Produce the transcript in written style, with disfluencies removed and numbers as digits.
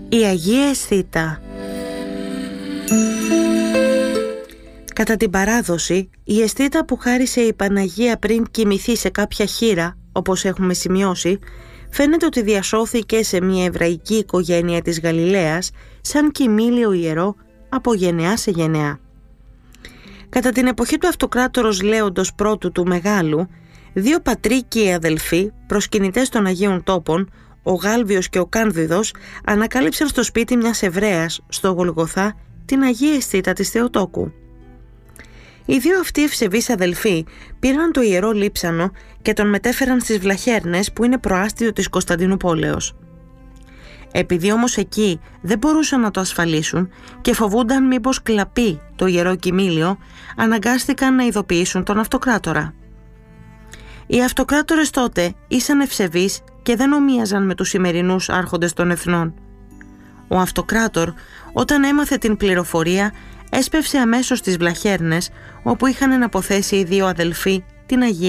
Η Αγία Αισθήτα. Κατά την παράδοση, η αισθήτα που χάρισε η Παναγία πριν κοιμηθεί σε κάποια χήρα, όπως έχουμε σημειώσει, φαίνεται ότι διασώθηκε σε μια εβραϊκή οικογένεια της Γαλιλαίας σαν κοιμήλιο ιερό από γενεά σε γενεά. Κατά την εποχή του Αυτοκράτορος Λέοντος πρώτου του Μεγάλου, δύο πατρίκοι αδελφοί, προσκυνητές των Αγίων Τόπων, ο Γάλβιος και ο Κάνδιδος, ανακάλυψαν στο σπίτι μιας Εβραίας, στο Γολγοθά, την Αγία Αισθήτα της Θεοτόκου. Οι δύο αυτοί ευσεβείς αδελφοί πήραν το ιερό λείψανο και τον μετέφεραν στις Βλαχέρνες, που είναι προάστιο της Κωνσταντινούπολεως. Επειδή όμως εκεί δεν μπορούσαν να το ασφαλίσουν και φοβούνταν μήπως κλαπεί το ιερό κοιμήλιο, αναγκάστηκαν να ειδοποιήσουν τον Αυτοκράτορα. Οι αυτοκράτορες τότε ήσαν ευσεβείς και δεν ομοίαζαν με τους σημερινούς άρχοντες των εθνών. Ο Αυτοκράτορ, όταν έμαθε την πληροφορία, έσπευσε αμέσως στις Βλαχέρνες, όπου είχαν αναποθέσει οι δύο αδελφοί την Αγία